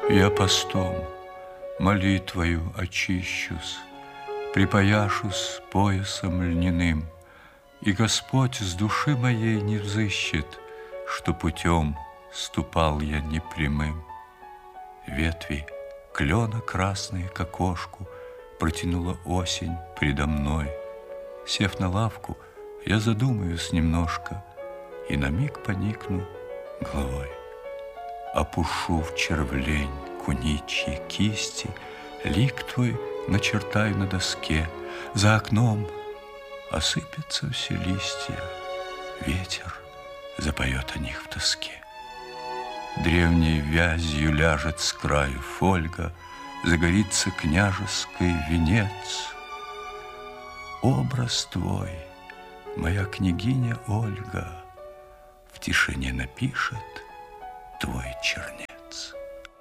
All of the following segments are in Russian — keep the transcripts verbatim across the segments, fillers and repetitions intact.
Я постом, молитвою очищусь, припояшусь поясом льняным, и Господь с души моей не взыщет, что путем ступал я непрямым. Ветви клена красные к окошку протянула осень предо мной. Сев на лавку, я задумаюсь немножко и на миг поникну головой. Опушу в червлень куничьи кисти, лик твой начертаю на доске. За окном осыпятся все листья, ветер запоет о них в тоске. Древней вязью ляжет с краю фольга, загорится княжеский венец. Образ твой, моя княгиня Ольга, в тишине напишет твой чернец.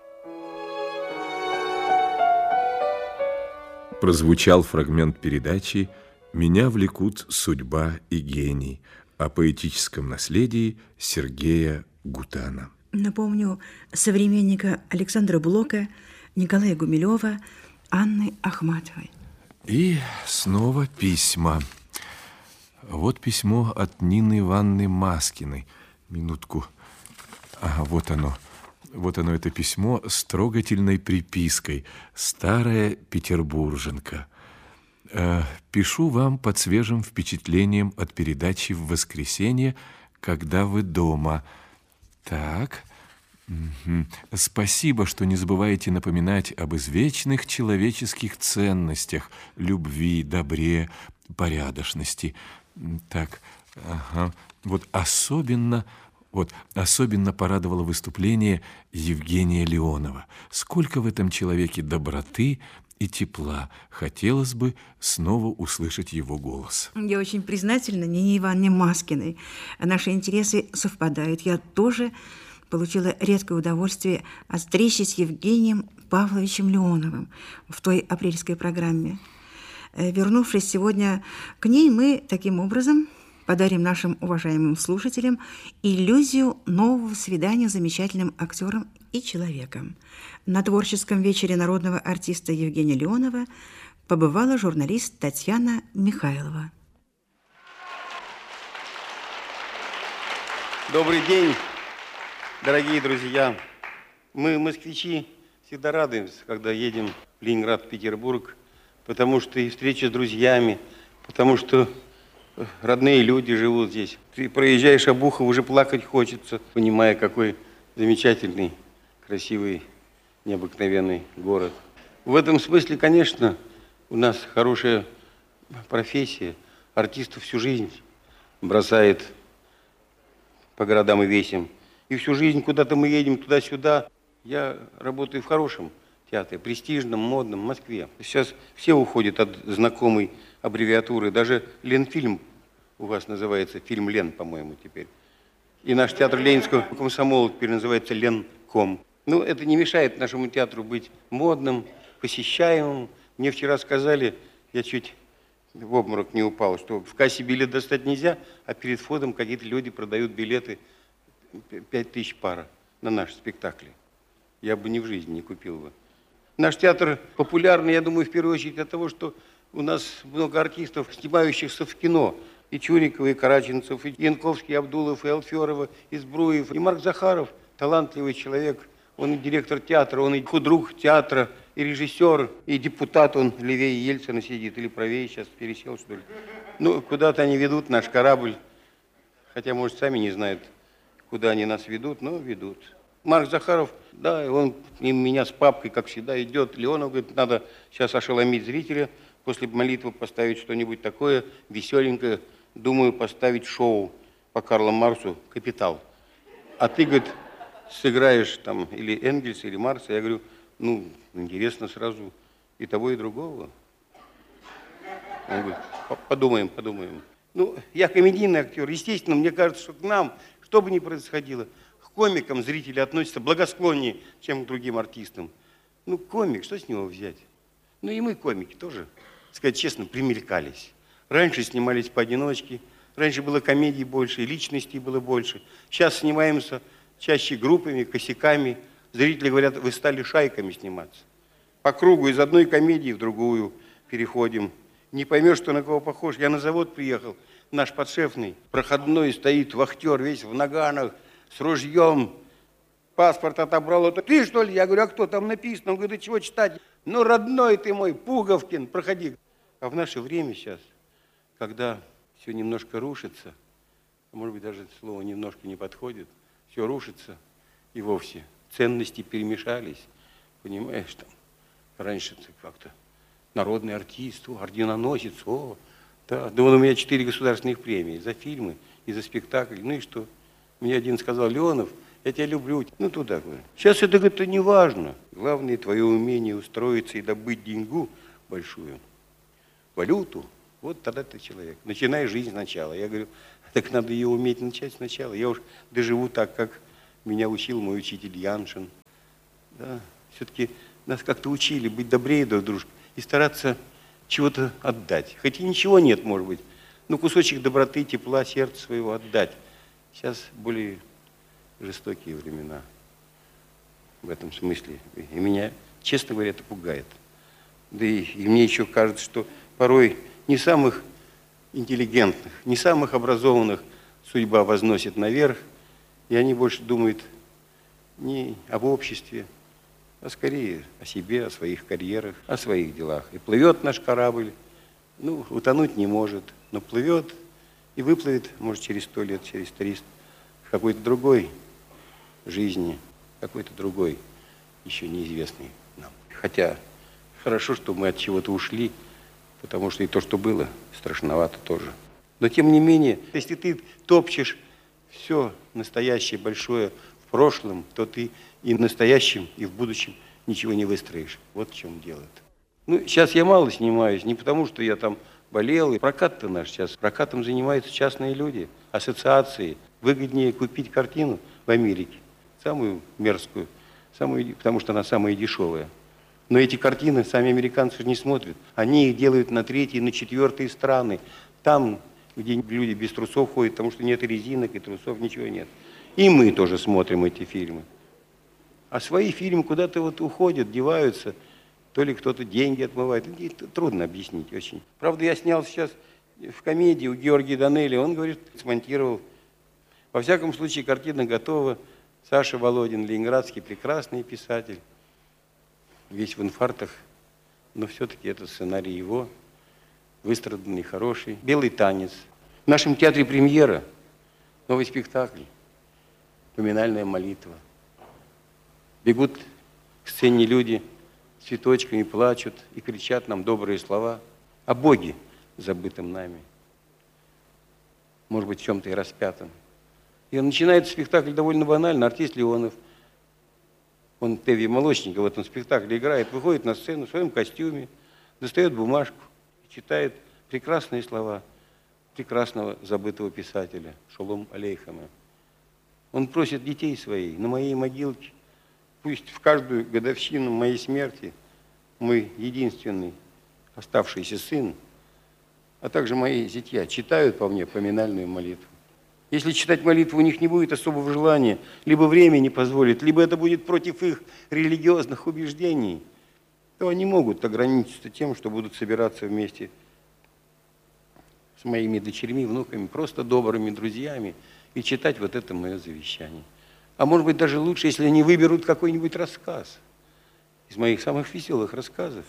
Прозвучал фрагмент передачи «Меня влекут судьба и гений» о поэтическом наследии Сергея Гутана. Напомню, современника Александра Блока, Николая Гумилева, Анны Ахматовой. И снова письма. Вот письмо от Нины Ивановны Маскиной. Минутку. Ага, вот оно. Вот оно, это письмо с трогательной припиской. Старая петербурженка. Э, пишу вам под свежим впечатлением от передачи в воскресенье, когда вы дома. Так. Угу. Спасибо, что не забываете напоминать об извечных человеческих ценностях: любви, добре, порядочности. Так, ага. Вот особенно, вот особенно порадовало выступление Евгения Леонова. Сколько в этом человеке доброты и тепла. Хотелось бы снова услышать его голос. Я очень признательна Нине Ивановне Маскиной. Наши интересы совпадают. Я тоже получила редкое удовольствие от встречи с Евгением Павловичем Леоновым в той апрельской программе. Вернувшись сегодня к ней, мы таким образом подарим нашим уважаемым слушателям иллюзию нового свидания с замечательным актером и человеком. На творческом вечере народного артиста Евгения Леонова побывала журналист Татьяна Михайлова. Добрый день, дорогие друзья. Мы, москвичи, всегда радуемся, когда едем в Ленинград, в Петербург, потому что и встреча с друзьями, потому что родные люди живут здесь. Ты проезжаешь Обухов, уже плакать хочется, понимая, какой замечательный, красивый, необыкновенный город. В этом смысле, конечно, у нас хорошая профессия. Артистов всю жизнь бросает по городам и весям. И всю жизнь куда-то мы едем, туда-сюда. Я работаю в хорошем театре, престижном, модном, в Москве. Сейчас все уходят от знакомой аббревиатуры. Даже Ленфильм у вас называется, фильм Лен, по-моему, теперь. И наш театр Ленинского комсомола теперь называется Ленком. Ну, это не мешает нашему театру быть модным, посещаемым. Мне вчера сказали, я чуть в обморок не упал, что в кассе билет достать нельзя, а перед входом какие-то люди продают билеты пять тысяч пара на наши спектакли. Я бы ни в жизни не купил бы. Наш театр популярный, я думаю, в первую очередь от того, что у нас много артистов, снимающихся в кино. И Чурикова, и Караченцев, и Янковский, и Абдулов, и Алферова, и Збруев, и Марк Захаров. Талантливый человек. Он и директор театра, он и худрук театра, и режиссер, и депутат. Он левее Ельцина сидит, или правее, сейчас пересел, что ли. Ну, куда-то они ведут наш корабль. Хотя, может, сами не знают, куда они нас ведут, но ведут. Марк Захаров, да, он мимо меня с папкой, как всегда, идет. Леонов говорит, надо сейчас ошеломить зрителя, после молитвы поставить что-нибудь такое веселенькое. Думаю, поставить шоу по Карлу Марксу «Капитал». А ты, говорит, сыграешь там или Энгельса, или Маркса. Я говорю, ну, интересно сразу и того, и другого. Он говорит, подумаем, подумаем. Ну, я комедийный актер. Естественно, мне кажется, что к нам, что бы ни происходило, к комикам зрители относятся благосклоннее, чем к другим артистам. Ну, комик, что с него взять? Ну, и мы, комики, тоже, сказать честно, примелькались. Раньше снимались поодиночке, раньше было комедий больше, и личностей было больше. Сейчас снимаемся чаще группами, косяками, Зрители говорят, вы стали шайками сниматься. По кругу из одной комедии в другую переходим. Не поймешь, что на кого похож. Я на завод приехал, наш подшефный, проходной стоит, вахтер весь в наганах, с ружьем. Паспорт отобрал. Это ты, что ли? Я говорю, а кто там написано? Он говорит, да чего читать? Ну, родной ты мой, Пуговкин, проходи. А в наше время сейчас, когда все немножко рушится, может быть, даже слово немножко не подходит, все рушится, и вовсе ценности перемешались. Понимаешь, там, раньше ты как-то народный артист, о, орденоносец, о, да. Да он у меня четыре государственных премии за фильмы и за спектакль. Ну и что? Мне один сказал, Леонов, я тебя люблю. Ну, туда, говорю. Сейчас это, это не важно. Главное, твое умение устроиться и добыть деньгу большую, валюту. Вот тогда ты человек. Начинай жизнь сначала. Я говорю, так надо ее уметь начать сначала. Я уж доживу так, как меня учил мой учитель Яншин. Да. Все-таки нас как-то учили быть добрее друг дружки и стараться чего-то отдать. Хоть и ничего нет, может быть, но кусочек доброты, тепла, сердца своего отдать. Сейчас более жестокие времена в этом смысле. И меня, честно говоря, это пугает. Да и, и мне еще кажется, что порой не самых интеллигентных, не самых образованных судьба возносит наверх, и они больше думают не об обществе, а скорее о себе, о своих карьерах, о своих делах. И плывет наш корабль, ну, утонуть не может, но плывет и выплывет, может, через сто лет, через триста, в какой-то другой жизни, какой-то другой, еще неизвестный нам. Хотя хорошо, что мы от чего-то ушли, потому что и то, что было, страшновато тоже. Но тем не менее, если ты топчешь все настоящее, большое в прошлом, то ты и в настоящем, и в будущем ничего не выстроишь. Вот в чем дело-то. Ну, сейчас я мало снимаюсь, не потому что я там болел. Прокат-то наш сейчас, прокатом занимаются частные люди, ассоциации. Выгоднее купить картину в Америке, самую мерзкую, самую, потому что она самая дешевая. Но эти картины сами американцы же не смотрят. Они их делают на третьи, на четвертые страны. Там, где люди без трусов ходят, потому что нет и резинок, и трусов, ничего нет. И мы тоже смотрим эти фильмы. А свои фильмы куда-то вот уходят, деваются. То ли кто-то деньги отмывает. Это трудно объяснить очень. Правда, я снял сейчас в комедии у Георгия Данелли. Он, говорит, смонтировал. Во всяком случае, картина готова. Саша Володин, ленинградский, прекрасный писатель. Весь в инфарктах. Но все-таки это сценарий его. Выстраданный, хороший. «Белый танец». В нашем театре премьера. Новый спектакль. «Поминальная молитва». Бегут к сцене люди с цветочками, плачут и кричат нам добрые слова о Боге, забытом нами. Может быть, в чем-то и распятом. И начинается спектакль довольно банально. Артист Леонов, он Теви Молочников в этом спектакле играет, выходит на сцену в своем костюме, достает бумажку и читает прекрасные слова прекрасного забытого писателя Шолом Алейхема. Он просит детей своих на моей могилке, пусть в каждую годовщину моей смерти мой единственный оставшийся сын, а также мои зятья читают по мне поминальную молитву. Если читать молитву у них не будет особого желания, либо время не позволит, либо это будет против их религиозных убеждений, то они могут ограничиться тем, что будут собираться вместе с моими дочерьми, внуками, просто добрыми друзьями и читать вот это мое завещание. А может быть, даже лучше, если они выберут какой-нибудь рассказ из моих самых веселых рассказов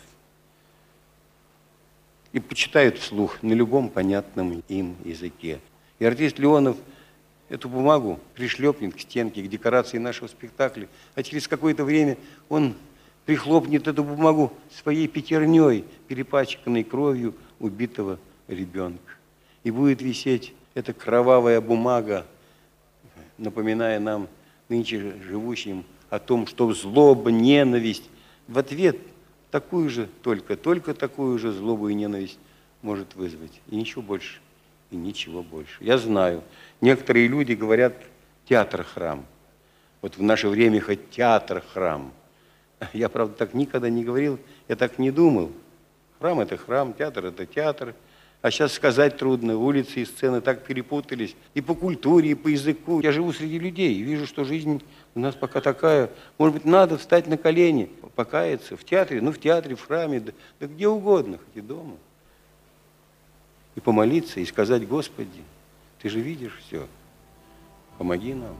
и почитают вслух на любом понятном им языке. И артист Леонов эту бумагу пришлепнет к стенке, к декорации нашего спектакля, а через какое-то время он прихлопнет эту бумагу своей пятерней, перепачканной кровью убитого ребенка. И будет висеть эта кровавая бумага, напоминая нам, нынче живущим, о том, что злоба, ненависть в ответ такую же, только, только такую же злобу и ненависть может вызвать. И ничего больше, и ничего больше. Я знаю, некоторые люди говорят театр-храм. Вот в наше время хоть театр-храм. Я, правда, так никогда не говорил, я так не думал. Храм – это храм, театр – это театр. А сейчас сказать трудно. Улицы и сцены так перепутались. И по культуре, и по языку. Я живу среди людей и вижу, что жизнь у нас пока такая. Может быть, надо встать на колени, покаяться в театре, ну, в театре, в храме, да, да где угодно, хоть и дома. И помолиться, и сказать: Господи, Ты же видишь все. Помоги нам.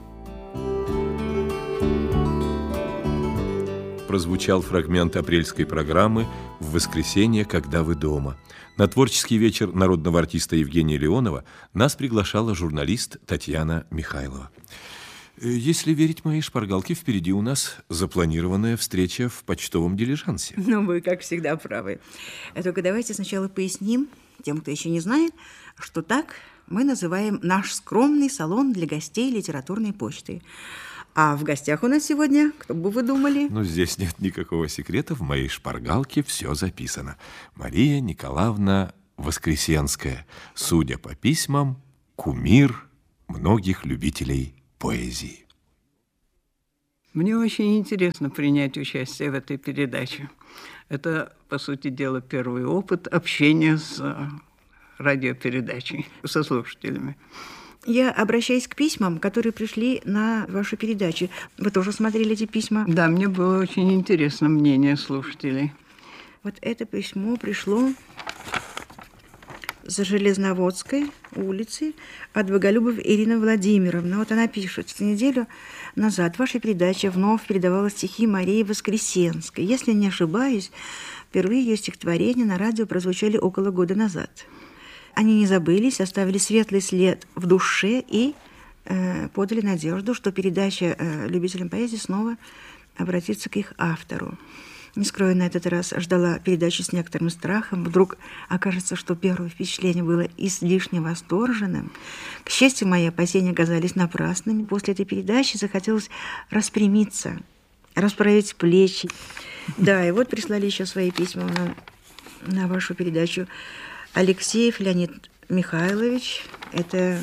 Прозвучал фрагмент апрельской программы «В воскресенье, когда вы дома». На творческий вечер народного артиста Евгения Леонова нас приглашала журналист Татьяна Михайлова. Если верить моей шпаргалке, впереди у нас запланированная встреча в почтовом дилижансе. Ну, вы, как всегда, правы. Только давайте сначала поясним тем, кто еще не знает, что так мы называем наш скромный салон для гостей литературной почты. А в гостях у нас сегодня, кто бы вы думали? Ну, здесь нет никакого секрета, в моей шпаргалке все записано. Мария Николаевна Воскресенская, судя по письмам, кумир многих любителей поэзии. Мне очень интересно принять участие в этой передаче. Это, по сути дела, первый опыт общения с радиопередачей, со слушателями. Я обращаюсь к письмам, которые пришли на вашу передачу. Вы тоже смотрели эти письма? Да, мне было очень интересно мнение слушателей. Вот это письмо пришло с Железноводской улицы от Боголюбовой Ирины Владимировны. Вот она пишет: что неделю назад в вашей передаче вновь передавала стихи Марии Воскресенской. Если не ошибаюсь, впервые ее стихотворения на радио прозвучали около года назад. Они не забылись, оставили светлый след в душе и э, подали надежду, что передача э, любителям поэзии снова обратится к их автору. Не скрою, на этот раз ждала передачу с некоторым страхом. Вдруг окажется, что первое впечатление было излишне восторженным. К счастью, мои опасения оказались напрасными. После этой передачи захотелось распрямиться, расправить плечи. Да, и вот прислали еще свои письма на, на вашу передачу. Алексеев Леонид Михайлович, это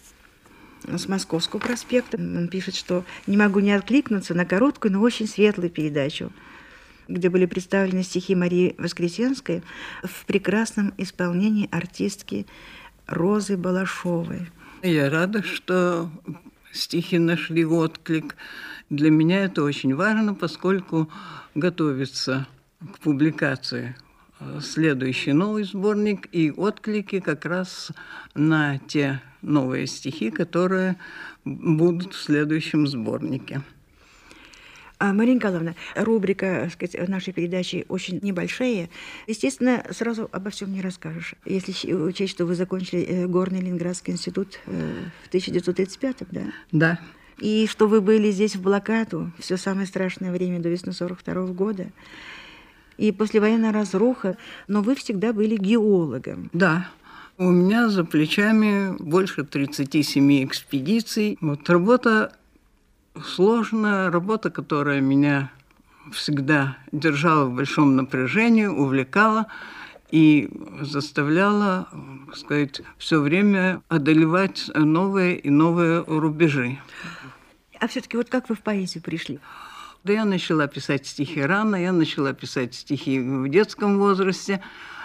с Московского проспекта. Он пишет, что не могу не откликнуться на короткую, но очень светлую передачу, где были представлены стихи Марии Воскресенской в прекрасном исполнении артистки Розы Балашовой. Я рада, что стихи нашли отклик. Для меня это очень важно, поскольку готовится к публикации следующий новый сборник и отклики как раз на те новые стихи, которые будут в следующем сборнике. А, Мария Николаевна, рубрика, так сказать, нашей передачи очень небольшая. Естественно, сразу обо всем не расскажешь. Если учесть, что вы закончили Горный Ленинградский институт в тысяча девятьсот тридцать пятом, да? Да. И что вы были здесь в блокаду все самое страшное время до весны сорок второго года. И послевоенная разруха, но вы всегда были геологом. Да. У меня за плечами больше тридцати семи экспедиций. Вот работа сложная, работа, которая меня всегда держала в большом напряжении, увлекала и заставляла, так сказать, все время одолевать новые и новые рубежи. А все-таки вот как вы в поэзию пришли? Да, я начала писать стихи рано, я начала писать стихи в детском возрасте,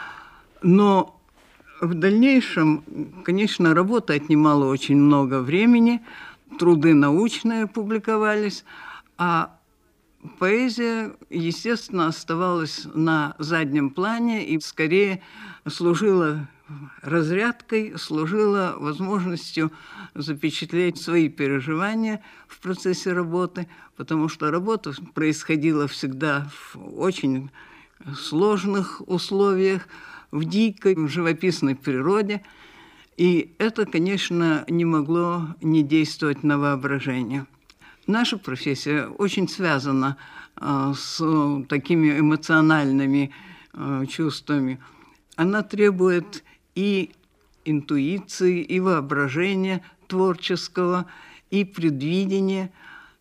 но в дальнейшем, конечно, работа отнимала очень много времени, труды научные публиковались, а поэзия, естественно, оставалась на заднем плане и скорее служила разрядкой, служила возможностью запечатлеть свои переживания в процессе работы, потому что работа происходила всегда в очень сложных условиях, в дикой, в живописной природе. И это, конечно, не могло не действовать на воображение. Наша профессия очень связана э, с такими эмоциональными э, чувствами. Она требует и интуиции, и воображения творческого, и предвидения.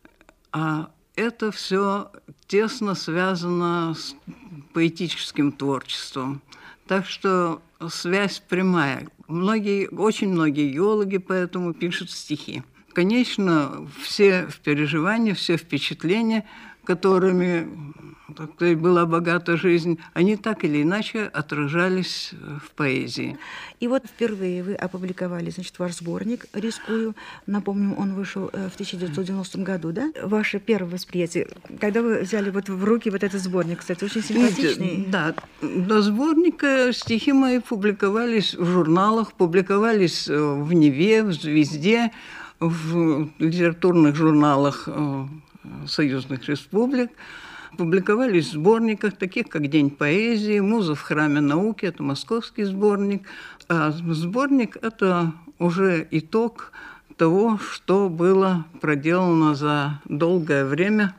А это все тесно связано с поэтическим творчеством. Так что связь прямая. Многие, очень многие геологи поэтому пишут стихи. конечно, все переживания, все впечатления, которыми, так сказать, была богата жизнь, они так или иначе отражались в поэзии. И вот впервые вы опубликовали, значит, ваш сборник «Рискую». Напомню, он вышел в тысяча девятьсот девяностом году, да? Ваше первое восприятие, когда вы взяли вот в руки вот этот сборник, кстати, очень симпатичный. Да, до сборника стихи мои публиковались в журналах, публиковались в «Неве», в «Звезде», в литературных журналах союзных республик, публиковались в сборниках, таких как «День поэзии», «Муза в храме науки», это московский сборник. А сборник – это уже итог того, что было проделано за долгое время,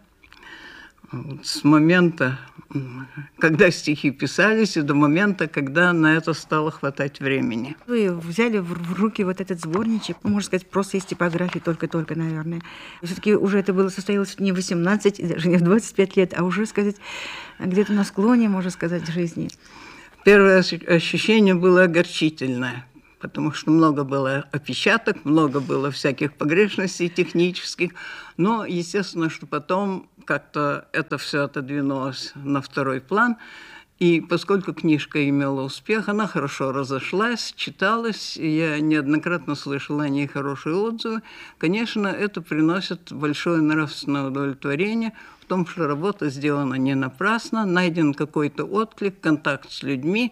с момента, когда стихи писались, и до момента, когда на это стало хватать времени. Вы взяли в руки вот этот сборничек, ну, можно сказать, просто из типографии только-только, наверное. Все-таки уже это было состоялось не в восемнадцать, даже не в двадцать пять лет, а уже, сказать, где-то на склоне, можно сказать, жизни. Первое ощущение было огорчительное, потому что много было опечаток, много было всяких погрешностей технических, но, естественно, что потом как-то это все отодвинулось на второй план, и поскольку книжка имела успех, она хорошо разошлась, читалась, и я неоднократно слышала о ней хорошие отзывы, конечно, это приносит большое нравственное удовлетворение в том, что работа сделана не напрасно, найден какой-то отклик, контакт с людьми,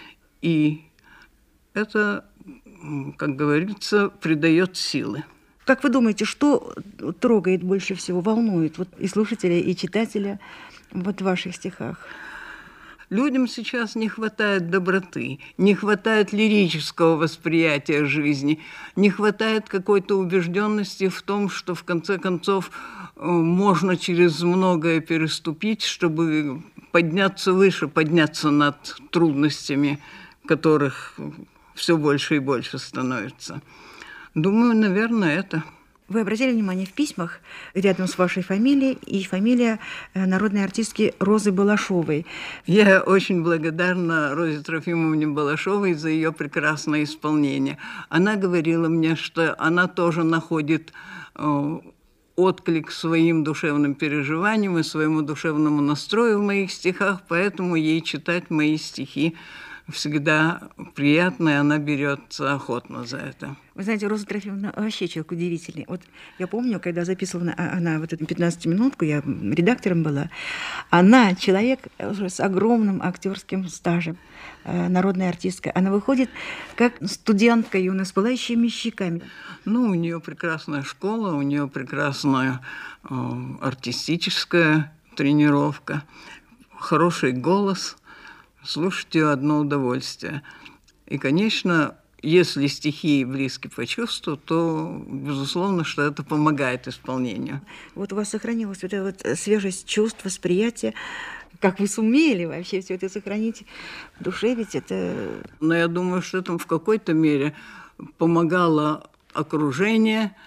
и это, как говорится, придает силы. Как вы думаете, что трогает больше всего, волнует вот и слушателя, и читателя вот в ваших стихах? Людям сейчас не хватает доброты, не хватает лирического восприятия жизни, не хватает какой-то убежденности в том, что в конце концов можно через многое переступить, чтобы подняться выше, подняться над трудностями, которых все больше и больше становится. Думаю, наверное, это. Вы обратили внимание, в письмах рядом с вашей фамилией и фамилия народной артистки Розы Балашовой. Я очень благодарна Розе Трофимовне Балашовой за ее прекрасное исполнение. Она говорила мне, что она тоже находит э, отклик своим душевным переживаниям и своему душевному настрою в моих стихах, поэтому ей читать мои стихи всегда приятно, и она берется охотно за это. Вы знаете, Роза Трофимовна вообще человек удивительный. Вот я помню, когда записывала она вот эту пятнадцатиминутку, я редактором была, она человек уже с огромным актерским стажем, народная артистка. Она выходит как студентка юная, с пылающими щеками. Ну, у нее прекрасная школа, у нее прекрасная э, артистическая тренировка, хороший голос. Слушать ее одно удовольствие. И, конечно, если стихи близки по чувству, то, безусловно, что это помогает исполнению. Вот у вас сохранилась вот эта вот свежесть чувств, восприятия. Как вы сумели вообще все это сохранить в душе, ведь это... Но я думаю, что это в какой-то мере помогало окружение,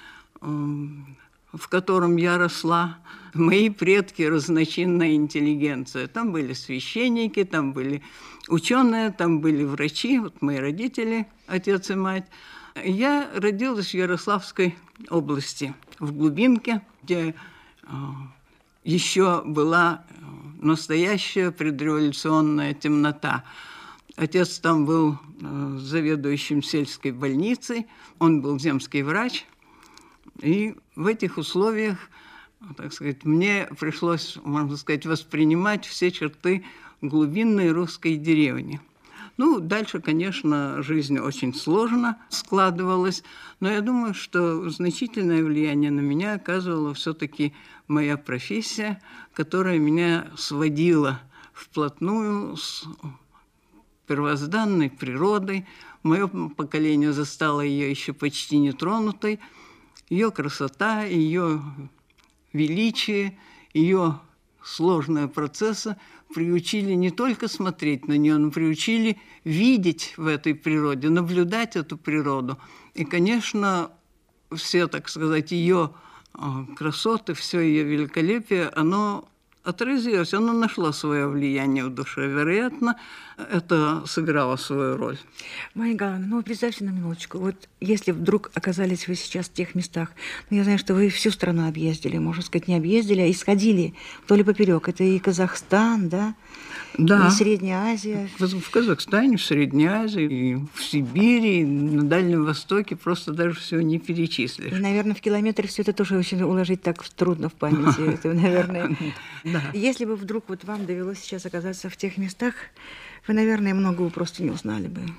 в котором я росла. Мои предки – разночинная интеллигенция. Там были священники, там были ученые, там были врачи, вот мои родители, отец и мать. Я родилась в Ярославской области, в глубинке, где э, еще была настоящая предреволюционная темнота. Отец там был э, заведующим сельской больницей, он был земский врач, и в этих условиях, так сказать, мне пришлось, можно сказать, воспринимать все черты глубинной русской деревни. Ну, дальше, конечно, жизнь очень сложно складывалась, но я думаю, что значительное влияние на меня оказывала все-таки моя профессия, которая меня сводила вплотную с первозданной природой. Мое поколение застало ее еще почти нетронутой. Ее красота, ее величие, ее сложные процессы приучили не только смотреть на нее, но приучили видеть в этой природе, наблюдать эту природу. И, конечно, все, так сказать, ее красоты, все ее великолепие, оно отразилось, оно нашло свое влияние в душе. Вероятно, это сыграло свою роль. Майя Галановна, ну представьте на минуточку, вот если вдруг оказались вы сейчас в тех местах, ну я знаю, что вы всю страну объездили, можно сказать, не объездили, а исходили вдоль и поперек. Это и Казахстан, да? Да. И Средняя Азия. В Казахстане, в Средней Азии, и в Сибири, и на Дальнем Востоке просто даже все не перечислишь. И, наверное, в километр все это тоже очень уложить так трудно в памяти. Это, наверное. Если бы вдруг вот вам довелось сейчас оказаться в тех местах, вы, наверное, многого просто не узнали бы.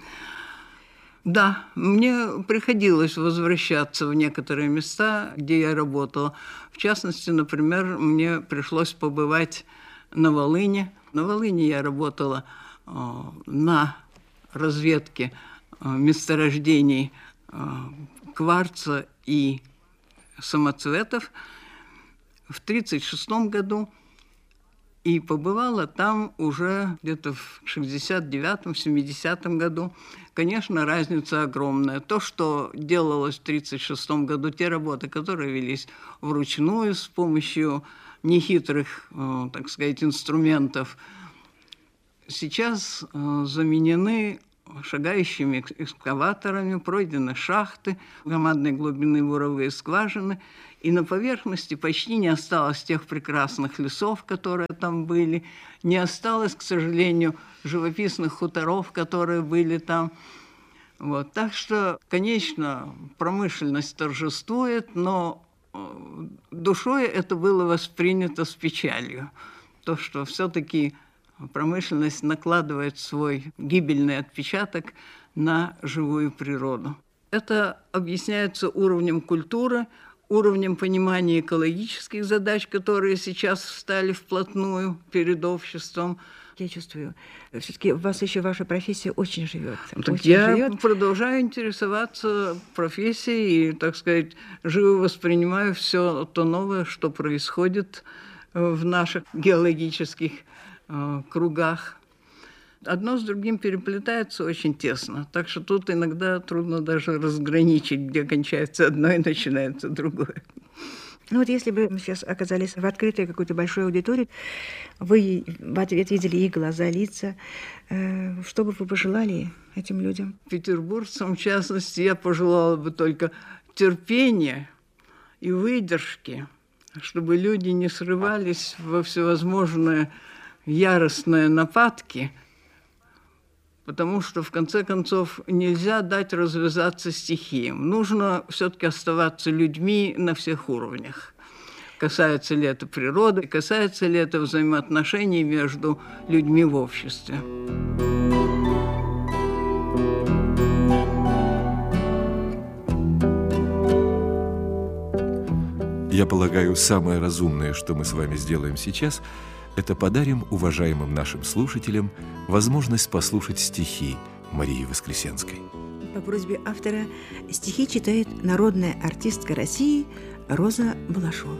Да, мне приходилось возвращаться в некоторые места, где я работала. В частности, например, мне пришлось побывать на Волыни. На Волыни я работала э, на разведке э, месторождений э, кварца и самоцветов в тридцать шестом году. И побывала там уже где-то в шестьдесят девятом, семидесятом году. Конечно, разница огромная. То, что делалось в тридцать шестом году, те работы, которые велись вручную с помощью нехитрых, так сказать, инструментов, сейчас заменены шагающими экскаваторами, пройдены шахты, громадной глубины буровые скважины, и на поверхности почти не осталось тех прекрасных лесов, которые там были, не осталось, к сожалению, живописных хуторов, которые были там. Вот. Так что, конечно, промышленность торжествует, но душой это было воспринято с печалью. То, что все-таки промышленность накладывает свой гибельный отпечаток на живую природу. Это объясняется уровнем культуры, уровнем понимания экологических задач, которые сейчас встали вплотную перед обществом. Я чувствую, все-таки у вас еще ваша профессия очень живет. Так очень я живет. продолжаю интересоваться профессией и, так сказать, живо воспринимаю все то новое, что происходит в наших геологических э, кругах. Одно с другим переплетается очень тесно, так что тут иногда трудно даже разграничить, где кончается одно и начинается другое. Ну вот если бы мы сейчас оказались в открытой какой-то большой аудитории, вы в ответ видели их глаза, лица, э, что бы вы пожелали этим людям? Петербуржцам, в частности, я пожелала бы только терпения и выдержки, чтобы люди не срывались во всевозможные яростные нападки, потому что, в конце концов, нельзя дать развязаться стихиям. Нужно все-таки оставаться людьми на всех уровнях. Касается ли это природы, касается ли это взаимоотношений между людьми в обществе. Я полагаю, самое разумное, что мы с вами сделаем сейчас, это подарим уважаемым нашим слушателям возможность послушать стихи Марии Воскресенской. По просьбе автора стихи читает народная артистка России Роза Балашова.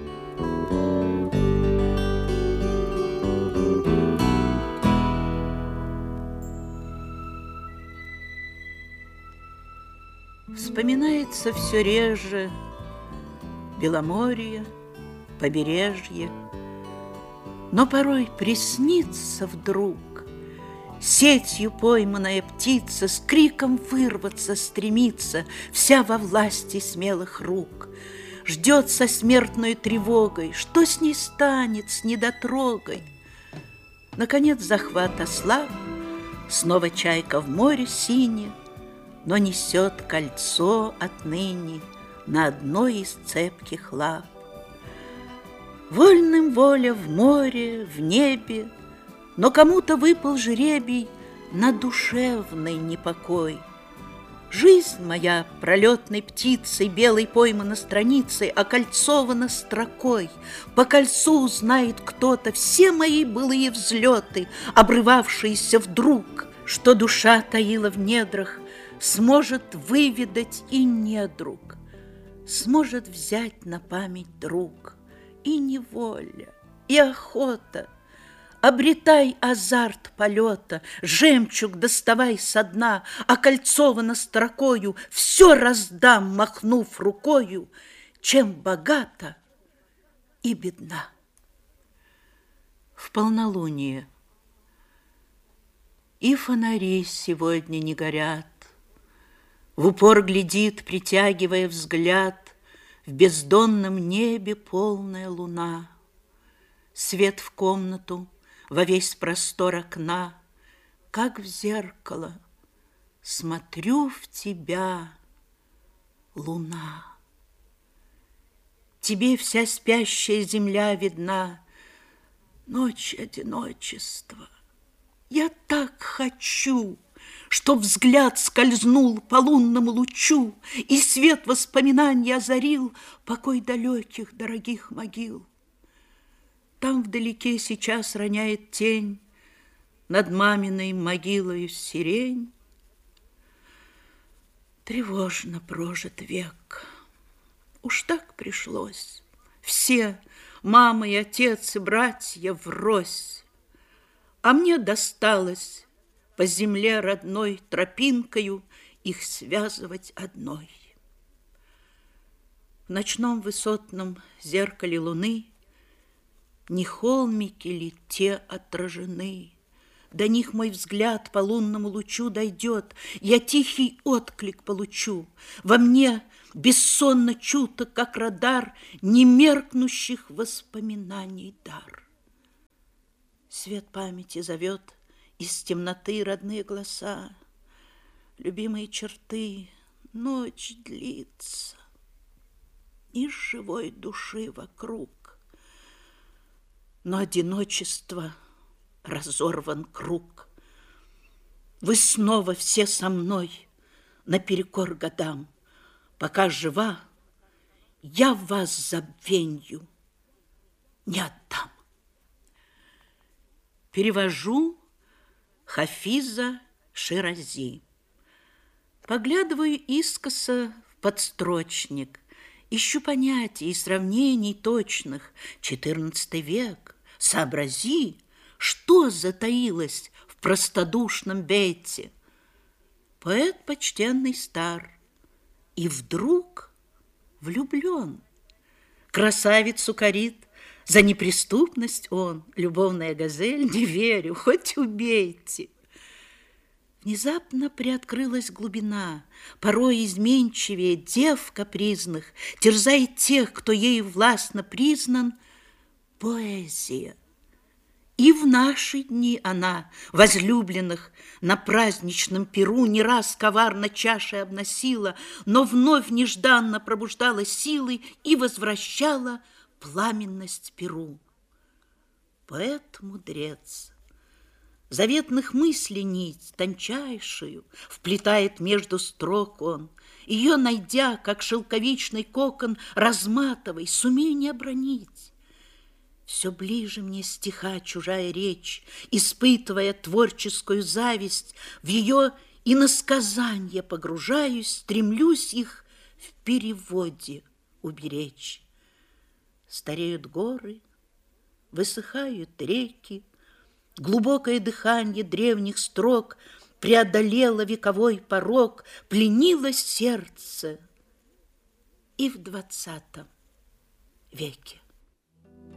Вспоминается все реже Беломорье, побережье, но порой приснится вдруг сетью пойманная птица с криком вырваться стремится, вся во власти смелых рук. Ждет со смертной тревогой, что с ней станет, с недотрогой. Наконец захват ослаб, снова чайка в море сине, но несет кольцо отныне на одной из цепких лап. Вольным воля в море, в небе, но кому-то выпал жребий на душевный непокой. Жизнь моя пролетной птицей, белой поймана страницей, окольцована строкой. По кольцу узнает кто-то все мои былые взлеты, обрывавшиеся вдруг, что душа таила в недрах, сможет выведать и недруг, сможет взять на память друг. И неволя, и охота. Обретай азарт полета, жемчуг доставай со дна, окольцовано строкою, все раздам, махнув рукою, чем богата и бедна. в полнолуние. И фонари сегодня не горят. В упор глядит, притягивая взгляд, в бездонном небе полная луна. Свет в комнату, во весь простор окна, как в зеркало, смотрю в тебя, луна. Тебе вся спящая земля видна, ночь одиночества. Я так хочу, чтоб взгляд скользнул по лунному лучу, и свет воспоминаний озарил покой далеких, дорогих могил. Там вдалеке сейчас роняет тень над маминой могилою сирень. Тревожно прожит век. Уж так пришлось. Все, мама и отец, и братья врозь. А мне досталось по земле родной тропинкою их связывать одной. В ночном высотном зеркале луны не холмики ли те отражены? До них мой взгляд по лунному лучу дойдет, я тихий отклик получу. Во мне бессонно чуток, как радар, немеркнущих воспоминаний дар. Свет памяти зовет из темноты родные голоса, любимые черты, ночь длится, из живой души вокруг. Но одиночество — разорван круг. Вы снова все со мной наперекор годам. Пока жива, я вас забвенью не отдам. Перевожу Хафиза Ширази. Поглядываю искоса в подстрочник, ищу понятий и сравнений точных. Четырнадцатый век, сообрази, что затаилось в простодушном бейте. Поэт почтенный стар, и вдруг влюблен. Красавицу корит за неприступность он. Любовная газель, не верю, хоть убейте. Внезапно приоткрылась глубина, порой изменчивее дев капризных, терзает тех, кто ею властно признан, поэзия. И в наши дни она, возлюбленных, на праздничном пиру не раз коварно чашей обносила, но вновь нежданно пробуждала силы и возвращала пламенность перу. Поэт-мудрец заветных мыслей нить тончайшую вплетает между строк он. Ее, найдя, как шелковичный кокон, разматывай, сумей не обронить. Все ближе мне стиха чужая речь, испытывая творческую зависть, в ее иносказанье погружаюсь, стремлюсь их в переводе уберечь. Стареют горы, высыхают реки, глубокое дыхание древних строк преодолело вековой порог, пленилось сердце и в двадцатом веке.